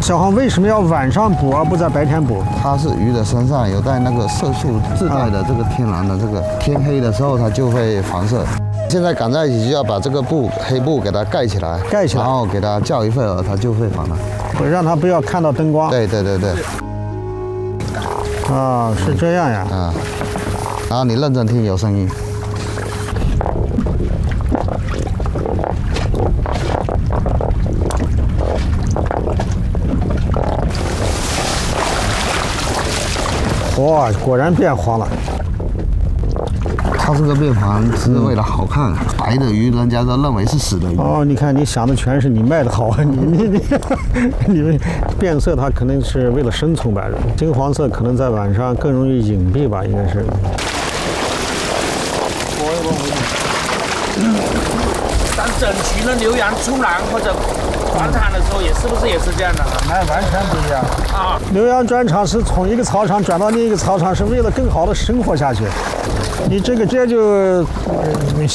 小黄为什么要晚上捕而不在白天捕？ 它是鱼的身上有带那个色素自带的这个天然的这个，天黑的时候它就会反射。现在赶在一起就要把这个黑布给它盖起来，然后给它叫一会儿，它就会反了。 让它不要看到灯光。 对。 啊，是这样呀。 啊，然后你认真听，有声音。 哇，果然变黄了。 它这个变黄是为了好看，白的鱼人家都认为是死的鱼。 哦，你看你想的全是你卖的好，你们变色它可能是为了生存吧？金黄色可能在晚上更容易隐蔽吧，应该是。 当整群的牛羊出栏或者广场的时候，是不是也是这样的？ 那完全不一样啊！ 牛羊转场是从一个草场转到另一个草场，是为了更好的生活下去。你这就